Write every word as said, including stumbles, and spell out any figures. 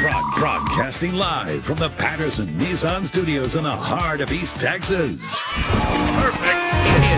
Broad- broadcasting live from the Patterson Nissan Studios in the heart of East Texas. Perfect.